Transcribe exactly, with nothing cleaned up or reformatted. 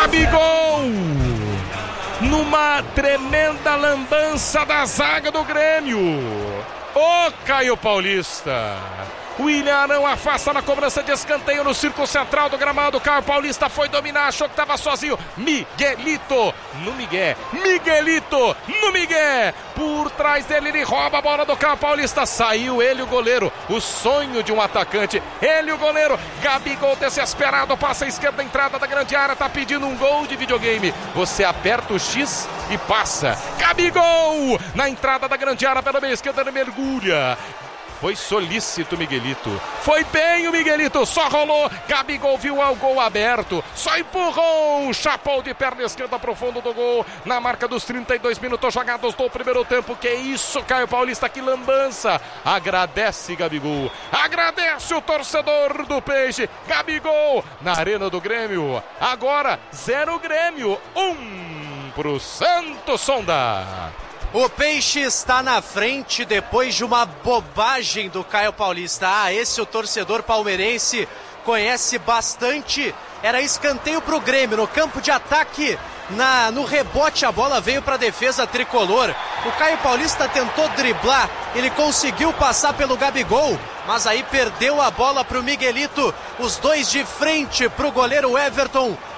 Gabigol! Numa tremenda lambança da zaga do Grêmio. Ô Caio Paulista! William Arão afasta na cobrança de escanteio no círculo central do gramado. Caio Paulista foi dominar, achou que estava sozinho. Miguelito no Miguel. Miguelito no Miguel. Por trás dele ele rouba a bola do Caio Paulista. Saiu ele o goleiro. O sonho de um atacante. Ele o goleiro. Gabigol desesperado. Passa a esquerda, entrada da grande área. Tá pedindo um gol de videogame. Você aperta o X e passa. Gabigol na entrada da grande área pela meia esquerda. Ele mergulha. Foi solícito Miguelito. Foi bem o Miguelito. Só rolou. Gabigol viu o gol aberto. Só empurrou. Chapou de perna esquerda pro fundo do gol. Na marca dos trinta e dois minutos jogados do primeiro tempo. Que isso, Caio Paulista. Que lambança. Agradece Gabigol. Agradece o torcedor do Peixe. Gabigol na arena do Grêmio. Agora zero Grêmio. Um pro Santos Sonda. O Peixe está na frente depois de uma bobagem do Caio Paulista. Ah, esse o torcedor palmeirense conhece bastante. Era escanteio para o Grêmio no campo de ataque. Na, no rebote a bola veio para a defesa tricolor. O Caio Paulista tentou driblar. Ele conseguiu passar pelo Gabigol, mas aí perdeu a bola para o Miguelito. Os dois de frente para o goleiro Everton.